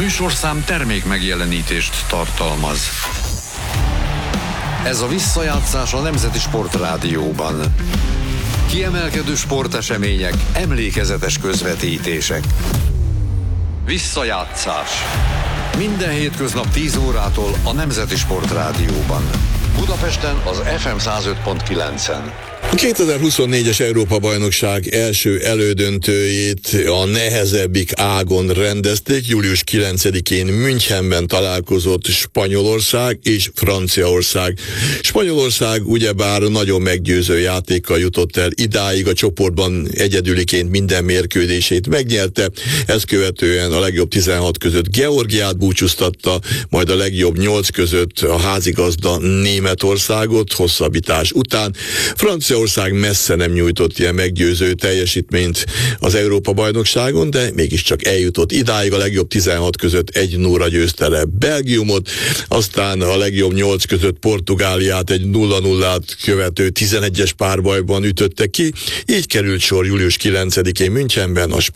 műsorszám termék megjelenítést tartalmaz. Ez a visszajátszás a Nemzeti Sportrádióban. Kiemelkedő sportesemények, emlékezetes közvetítések. Visszajátszás. Minden hétköznap 10 órától a Nemzeti Sportrádióban. Budapesten az FM 105.9-en. A 2024-es Európa-bajnokság első elődöntőjét a nehezebbik ágon rendezték. Július 9-én Münchenben találkozott Spanyolország és Franciaország. Spanyolország ugyebár nagyon meggyőző játékkal jutott el idáig, a csoportban egyedüliként minden mérkőzését megnyerte, ezt követően a legjobb 16 között Georgiát búcsúztatta, majd a legjobb 8 között a házigazda Németországot hosszabbítás után. Franciaország messze nem nyújtott ilyen meggyőző teljesítményt az Európa-bajnokságon, de mégiscsak eljutott idáig, a legjobb 16 között 1-0-ra győzte le Belgiumot, aztán a legjobb 8 között Portugáliát egy 0-0-át követő 11-es párbajban ütötte ki, így került sor július 9-én Münchenben a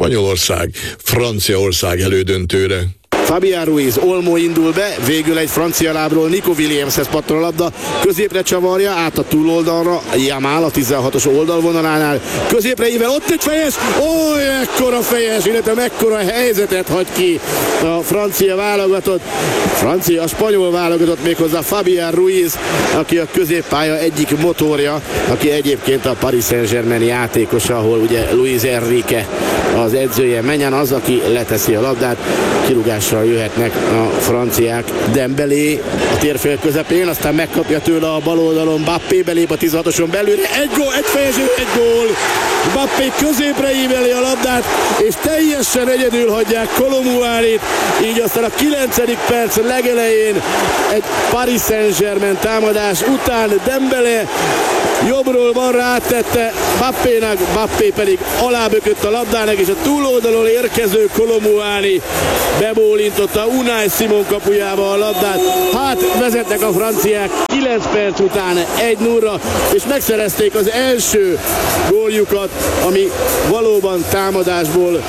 Spanyolország-Franciaország elődöntőre. Fabián Ruiz, Olmo indul be, végül egy francia lábról Nico Williamshez pattan a labda, középre csavarja, át a túloldalra, Yamal a 16-os oldalvonalánál, középre ível, ott egy fejes, ekkora fejes, illetve mekkora helyzetet hagy ki a francia válogatott, a spanyol válogatott méghozzá Fabián Ruiz, aki a középpálya egyik motorja, aki egyébként a Paris Saint-Germain játékosa, ahol ugye Luis Enrique az edzője, Menyen az, aki leteszi a labdát, kirúgással jöhetnek a franciák. Dembélé a térfél közepén, aztán megkapja tőle a bal oldalon Mbappé, belép a 16-oson belőle, egy gól, egy fejező, egy gól. Mbappé középre íveli a labdát, és teljesen egyedül hagyják Kolo Muanit, így aztán a 9. perc legelején egy Paris Saint-Germain támadás után Dembélé jobbról balra áttette Mbappénak, Mbappé pedig alábökött a labdának, és a túloldalon érkező Kolo Muani bebólintotta Unai Simon kapujába a labdát. Hát vezetnek a franciák 9 perc után 1-0-ra, és megszerezték az első góljukat, ami valóban támadásból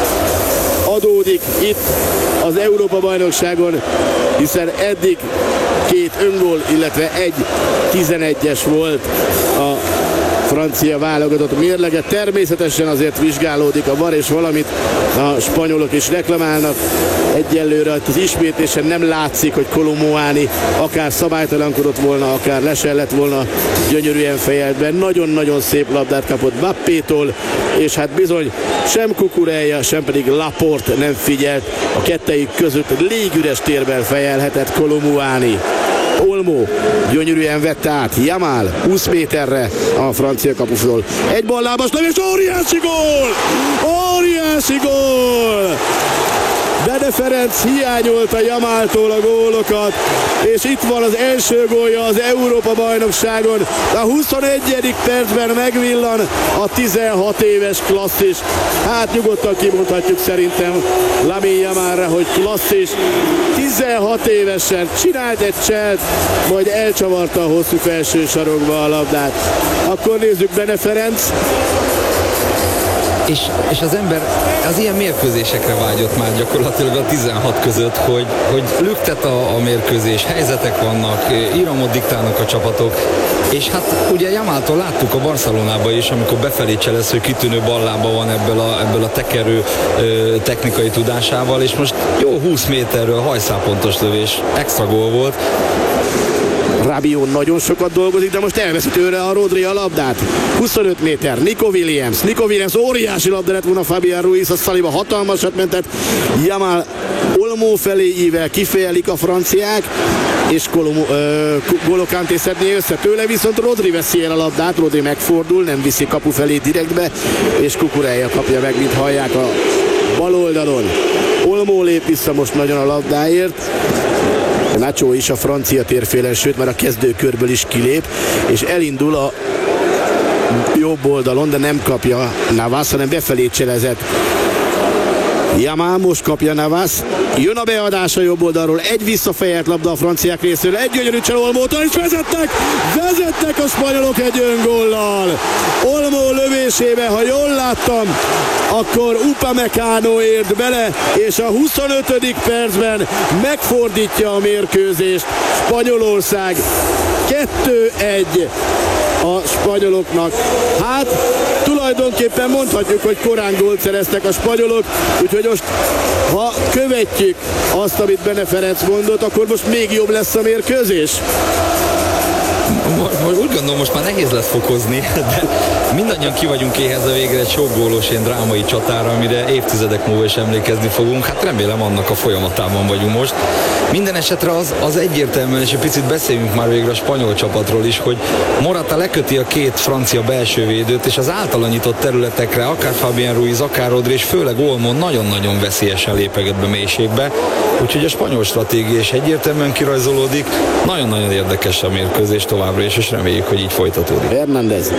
adódik itt az Európa-bajnokságon, hiszen eddig 2 öngól, illetve egy 11-es volt a francia válogatott mérlege. Természetesen azért vizsgálódik a VAR, és valamit a spanyolok is reklamálnak. Egyelőre az ismétlésen nem látszik, hogy Kolo Muani akár szabálytalankodott volna, akár lesellett volna, gyönyörűen fejelt be. Nagyon-nagyon szép labdát kapott Mbappétól, és hát bizony sem Cucurella, sem pedig Laporte nem figyelt. A kettejük között légüres térben fejelhetett Kolo Muani. Olmo gyönyörűen vette át, Yamal 20 méterre a francia kapusról. Egy ballábas lövés, óriási gól! Óriási gól! Dede Ferenc hiányolta Yamaltól a gólokat, és itt van az első gólja az Európa-bajnokságon. A 21. percben megvillan a 16 éves klasszis. Hát nyugodtan kimondhatjuk szerintem Lamine Yamalra, hogy klasszis. 16 évesen csinált egy cselt, majd elcsavarta a hosszú felső sarokba a labdát. Akkor nézzük Dede Ferenc. És az ember az ilyen mérkőzésekre vágyott már gyakorlatilag a 16 között, hogy lüktet a mérkőzés, helyzetek vannak, iramot diktálnak a csapatok, és hát ugye Yamaltól láttuk a Barcelonában is, amikor befelé cselesző kitűnő ballába van ebből a tekerő technikai tudásával, és most jó 20 méterről hajszálpontos lövés, extra gól volt. Rabiot nagyon sokat dolgozik, de most elveszi tőle a Rodri a labdát. 25 méter, Nico Williams óriási labda lett volna Fabián Ruiz, a Saliba hatalmasat mentett, Yamal Olmo felé ível, kifejelik a franciák, és N'Golo Kanté szedné össze tőle, viszont Rodri veszi el a labdát, Rodri megfordul, nem viszi kapu felé direktbe, és Cucurella kapja meg, mint hallják a bal oldalon. Olmo lép vissza most nagyon a labdáért, Nacho is a francia térfélen, sőt már a kezdőkörből is kilép, és elindul a jobb oldalon, de nem kapja Navas, hanem befelé cselezett Yamal most kapja Navas. Jön a beadás a jobb oldalról. Egy visszafejelt labda a franciák részéről. Egy gyönyörű csel Olmótól, és vezetnek a spanyolok egy öngollal. Olmó lövésébe, ha jól láttam, akkor Upamecano ért bele, és a 25. percben megfordítja a mérkőzést. Spanyolország 2-1 a spanyoloknak. Hát tulajdonképpen mondhatjuk, hogy korán gólt szereztek a spanyolok, úgyhogy most, ha követjük azt, amit Bene Ferenc mondott, akkor most még jobb lesz a mérkőzés. Úgy gondolom, most már nehéz lesz fokozni, de mindannyian ki vagyunk éhezve végre egy sok gólos ilyen drámai csatára, amire évtizedek múlva is emlékezni fogunk. Hát remélem annak a folyamatában vagyunk most. Minden esetre az egyértelműen, és egy picit beszéljünk már végre a spanyol csapatról is, hogy Morata leköti a két francia belsővédőt, és az általa nyitott területekre akár Fabián Ruiz, akár Rodri, és főleg Olmo nagyon-nagyon veszélyesen lépeget be mélységbe. Úgyhogy a spanyol stratégia is egyértelműen kirajzolódik. Nagyon-nagyon érdekes a mérkőzés továbbra is, és reméljük, hogy így folytatódik. Hernández.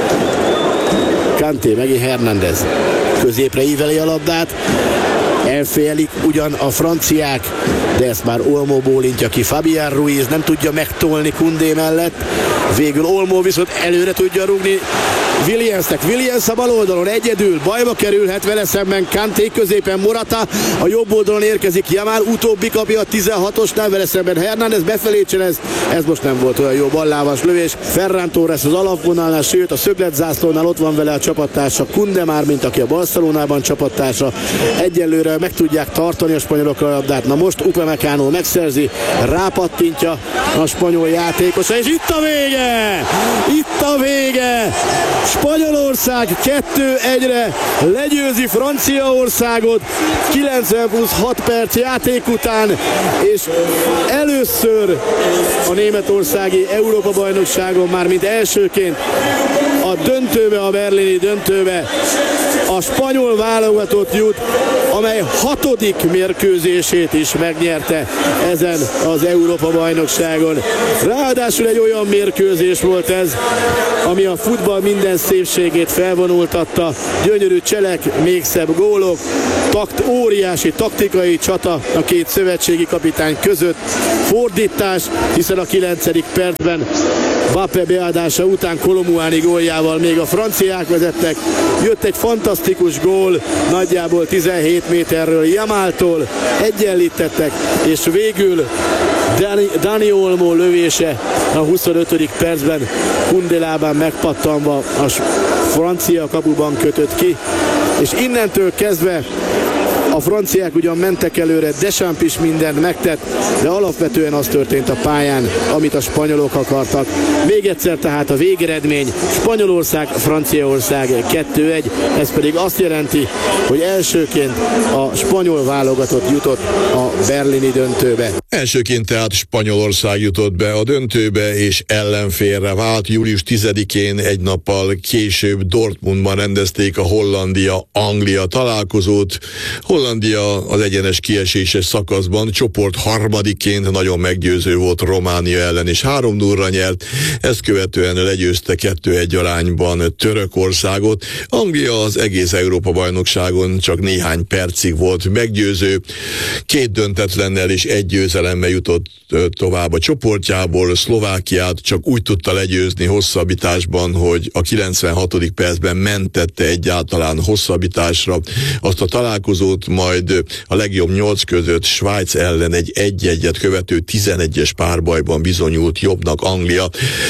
Kanté, megint Hernández. Középre íveli a labdát. Elfélik ugyan a franciák, de ezt már Olmo bólintja ki. Fabián Ruiz nem tudja megtolni Koundé mellett. Végül Olmo viszont előre tudja rúgni Williamsnek. Williams a bal oldalon egyedül, bajba kerülhet vele szemben Kanté, középen Morata, a jobb oldalon érkezik Yamal, utóbbi kapja a 16-osnál, vele szemben Hernández befelé cselez, ez most nem volt olyan jó ballávas lövés. Ferran Torres az alapvonalnál, sőt a szögletzászlónál ott van vele a csapattársa Koundé már, mint aki a Barcelonában csapattársa. Egyelőre meg tudják tartani a spanyolok a labdát. Na most Upamecano megszerzi, rápattintja a spanyol játékosa, és itt a vége! Itt a vége! Spanyolország 2-1-re legyőzi Franciaországot 90+6 perc játék után, és először a németországi Európa-bajnokságon már mint elsőként a döntőbe, a berlini döntőbe a spanyol válogatott jut, amely 6. mérkőzését is megnyerte ezen az Európa-bajnokságon. Ráadásul egy olyan mérkőzés volt ez, ami a futball minden szépségét felvonultatta. Gyönyörű cselek, még szebb gólok, óriási taktikai csata a két szövetségi kapitány között, fordítás, hiszen a 9. percben Mbappé beadása után Kolomuani góljával még a franciák vezettek. Jött egy fantasztikus gól, nagyjából 17 méterről Yamaltól, egyenlítettek, és végül Dani Olmo lövése a 25. percben Koundé lábán megpattanva a francia kapuban kötött ki, és innentől kezdve a franciák ugyan mentek előre, Deschamps is mindent megtett, de alapvetően az történt a pályán, amit a spanyolok akartak. Még egyszer tehát a végeredmény Spanyolország, Franciaország 2-1, ez pedig azt jelenti, hogy elsőként a spanyol válogatott jutott a berlini döntőbe. Elsőként tehát Spanyolország jutott be a döntőbe, és ellenfélre vált. Július 10-én egy nappal később Dortmundban rendezték a Hollandia-Anglia találkozót. Hollandia az egyenes kieséses szakaszban csoport harmadiként nagyon meggyőző volt Románia ellen, és 3-0-ra nyert. Ezt követően legyőzte 2-1 arányban Törökországot. Anglia az egész Európa-bajnokságon csak néhány percig volt meggyőző. 2 döntetlennel és 1 győzelemmel jutott tovább a csoportjából. Szlovákiát csak úgy tudta legyőzni hosszabbításban, hogy a 96. percben mentette egyáltalán hosszabbításra azt a találkozót, majd a legjobb 8 között Svájc ellen egy 1-1-et követő 11-es párbajban bizonyult jobbnak Anglia.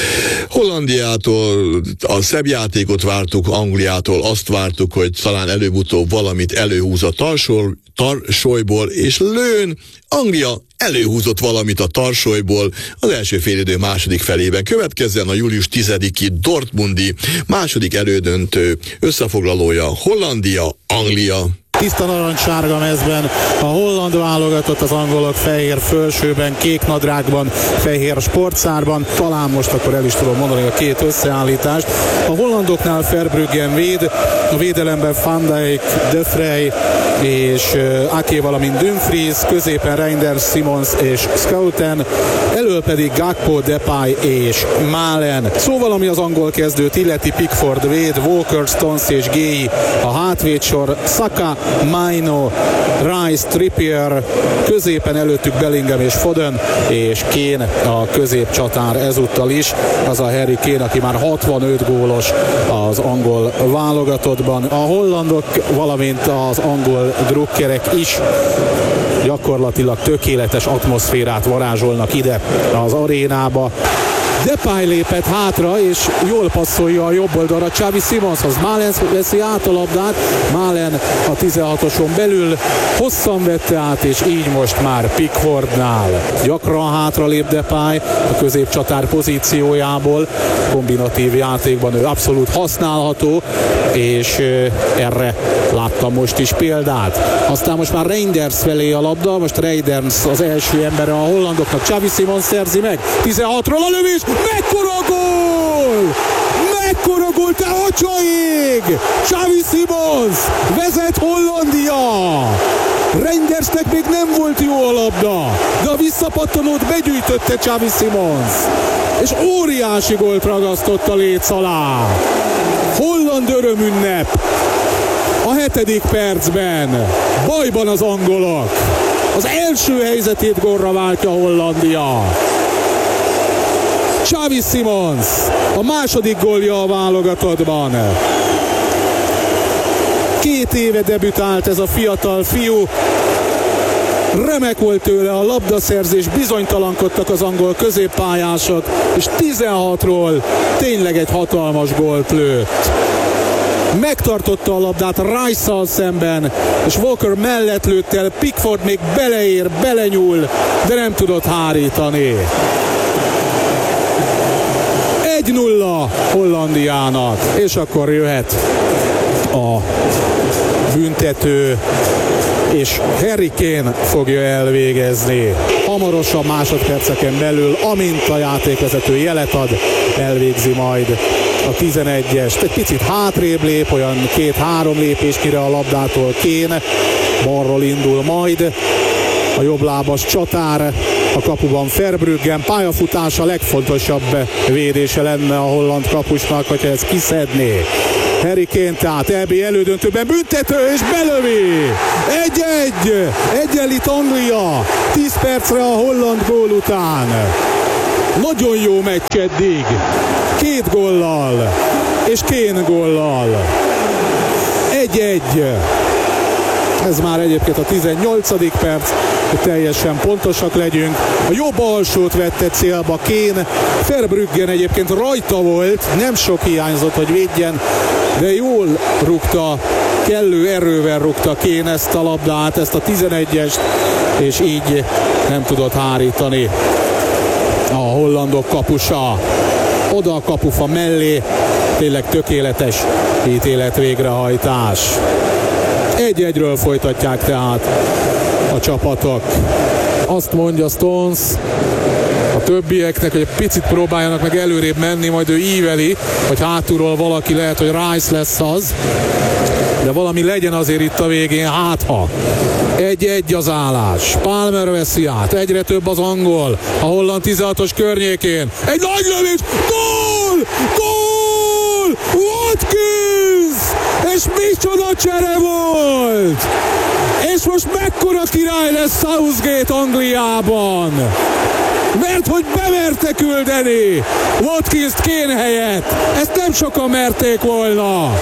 Hollandiától a szebb játékot vártuk, Angliától azt vártuk, hogy talán előbb-utóbb valamit előhúz a tarsolyból, és lőn, Anglia előhúzott valamit a tarsolyból az első félidő második felében. Következzen a július 10-i dortmundi második elődöntő összefoglalója Hollandia-Anglia. Tiszta narancssárga mezben a holland válogatott, az angolok fehér fölsőben, kék nadrágban, fehér sportszárban. Talán most akkor el is tudom mondani a két összeállítást. A hollandoknál Verbruggen véd, a védelemben Van Dijk, De Vrij és Ake, valamint Dumfries, középen Reinders, Simon Simons és Schouten, elől pedig Gakpo, Depay és Malen. Szóval ami az angol kezdőt illeti, Pickford, Wade, Walker, Stones és Gay a hátvédsor, Saka, Maino, Rice, Trippier, középen előttük Bellingham és Foden, és Kane a középcsatár ezúttal is, az a Harry Kane, aki már 65 gólos az angol válogatottban. A hollandok, valamint az angol drukkerek is gyakorlatilag tökéletes atmoszférát varázsolnak ide az arénába. Depay lépett hátra, és jól passzolja a jobb oldalra Xavi Simonshoz. Malen veszi át a labdát, Malen a 16-oson belül hosszan vette át, és így most már Pickfordnál. Gyakran hátra lép Depay a középcsatár pozíciójából, kombinatív játékban ő abszolút használható, és erre láttam most is példát. Aztán most már Reinders felé a labda, most Reinders az első embere a hollandoknak, Xavi Simons szerzi meg, 16-ról a lövés, mekkora gól! Mekkora gól, te atyaig! Xavi Simons vezet Hollandia! Reindersnek még nem volt jó a labda, de a visszapattanót begyűjtötte Xavi Simons, és óriási gólt ragasztott a léc alá. Holland örömünnep a 7. percben. Bajban az angolok. Az első helyzetét gólra váltja Hollandia. Xavi Simons a második gólja a válogatottban. 2 éve debütált ez a fiatal fiú. Remek volt tőle a labdaszerzés, bizonytalankodtak az angol középpályások, és 16-ról tényleg egy hatalmas gólt lőtt. Megtartotta a labdát Rice-szal szemben, és Walker mellett lőtt el, Pickford még beleér, belenyúl, de nem tudott hárítani. 1-0 Hollandiának, és akkor jöhet a büntető, és Harry Kane fogja elvégezni. Hamarosan, másodperceken belül, amint a játékvezető jelet ad, elvégzi majd a 11-est. Egy picit hátrébb lép, olyan 2-3 lépésnyire a labdától Kane, balról indul majd a jobblábas csatár, a kapuban Verbruggen, pályafutása legfontosabb védése lenne a holland kapusnak, hogyha ezt kiszedné. Harry Kane tehát EB elődöntőben büntető, és belövi! 1-1! Egyenlít Anglia 10 percre a holland gól után. Nagyon jó meccs eddig. 2 góllal és Kane góllal. 1-1. Ez már egyébként a 18. perc, hogy teljesen pontosak legyünk. A jobb alsót vette célba Kane. Verbruggen egyébként rajta volt, nem sok hiányzott, hogy védjen, de jól rúgta, kellő erővel rúgta Kane ezt a labdát, ezt a 11-est, és így nem tudott hárítani a hollandok kapusa. Oda a kapufa mellé, tényleg tökéletes ítélet végrehajtás. 1-1-ről folytatják tehát a csapatok. Azt mondja Stones a többieknek, hogy egy picit próbáljanak meg előrébb menni, majd ő íveli, hogy hátulról valaki, lehet, hogy Rice lesz az, de valami legyen azért itt a végén, hátha. 1-1 az állás. Palmer veszi át, egyre több az angol a holland 16-os környékén. Egy nagy lövés, gól! Gól! Watkins! És micsoda csere volt! És most mekkora király lesz Southgate Angliában! Mert hogy bemerte küldeni Watkins Kane helyett. Ezt nem sokan merték volna.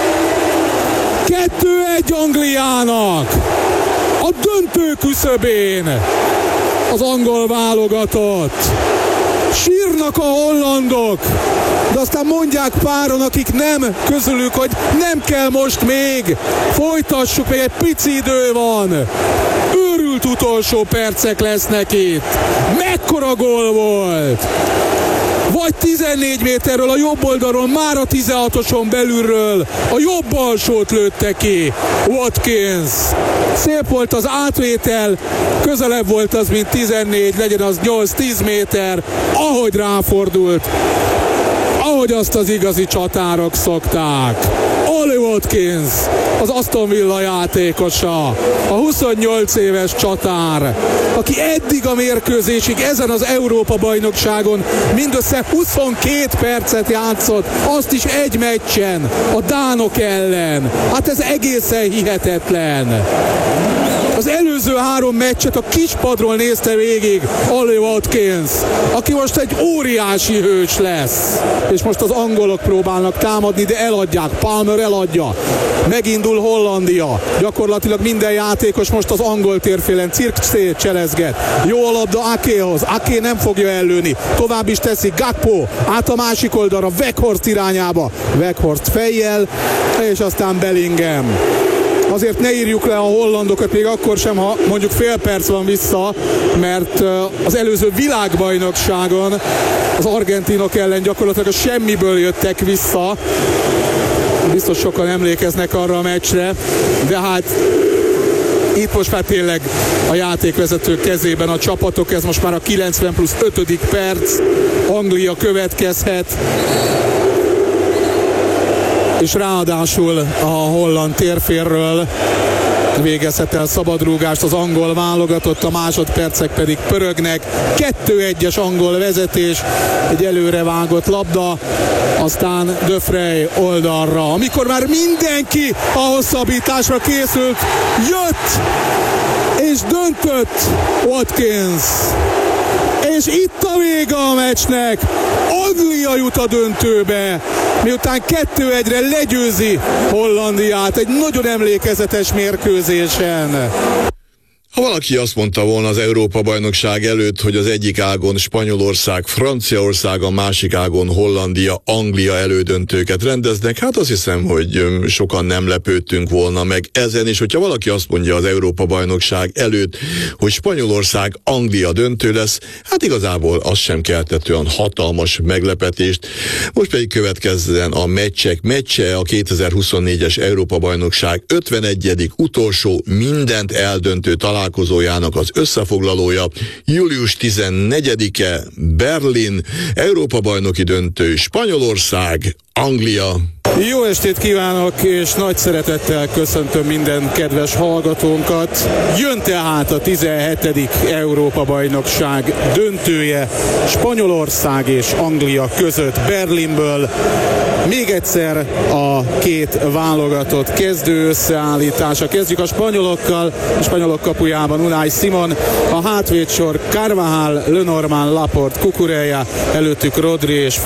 2-1 Angliának. A döntő küszöbén az angol válogatott. Sírnak a hollandok, de aztán mondják páron, akik nem, közülük, hogy nem kell most még, folytassuk, még egy pici idő van. Őrült utolsó percek lesznek itt. Mekkora gól volt! Vagy 14 méterről a jobb oldalról, már a 16-oson belülről a jobb alsót lőtte ki Watkins. Szép volt az átvétel, közelebb volt az, mint 14, legyen az 8-10 méter, ahogy ráfordult, ahogy azt az igazi csatárok szokták. Ollie Watkins, az Aston Villa játékosa, a 28 éves csatár, aki eddig a mérkőzésig ezen az Európa-bajnokságon mindössze 22 percet játszott, azt is egy meccsen, a dánok ellen. Hát ez egészen hihetetlen. Az előző 3 meccset a kispadról nézte végig Ollie Watkins, aki most egy óriási hős lesz. És most az angolok próbálnak támadni, de eladják. Palmer eladja. Megindul Hollandia. Gyakorlatilag minden játékos most az angol térfélen Cirkzee cselezget. Jó a labda Akéhoz. Aké nem fogja ellőni. Tovább is teszi Gakpo. Át a másik oldalra Weghorst irányába. Weghorst fejjel, és aztán Bellingham. Azért ne írjuk le a hollandokat még akkor sem, ha mondjuk fél perc van vissza, mert az előző világbajnokságon az argentinok ellen gyakorlatilag a semmiből jöttek vissza. Biztos sokan emlékeznek arra a meccsre, de hát itt most már tényleg a játékvezetők kezében a csapatok, ez most már a 90+5. perc, Anglia következhet, és ráadásul a holland térférről végezhet el szabadrúgást az angol válogatott, a másodpercek pedig pörögnek. 2-1-es angol vezetés, egy előrevágott labda, aztán De Vrij oldalra. Amikor már mindenki a hosszabbításra készült, jött és döntött Watkins. És itt a vége a meccsnek. Anglia jut a döntőbe, miután 2-1-re legyőzi Hollandiát egy nagyon emlékezetes mérkőzésen. Ha valaki azt mondta volna az Európa-bajnokság előtt, hogy az egyik ágon Spanyolország, Franciaország, a másik ágon Hollandia, Anglia elődöntőket rendeznek, hát azt hiszem, hogy sokan nem lepődtünk volna meg ezen, és hogyha valaki azt mondja az Európa-bajnokság előtt, hogy Spanyolország, Anglia döntő lesz, hát igazából az sem keltett olyan hatalmas meglepetést. Most pedig következzen a meccsek meccse, a 2024-es Európa-bajnokság 51. utolsó mindent eldöntő találkozójának az összefoglalója. Július 14-e Berlin, Európa-bajnoki döntő Spanyolország, Anglia. Jó estét kívánok, és nagy szeretettel köszöntöm minden kedves hallgatónkat. Jön tehát a 17. Európa-bajnokság döntője Spanyolország és Anglia között Berlinből. Még egyszer a két válogatott kezdő összeállítása. Kezdjük a spanyolokkal, a spanyolok kapujában Unai Simon, a hátvédsor Carvajal, Lenormand, Laporte, Cucurella, előttük Rodri és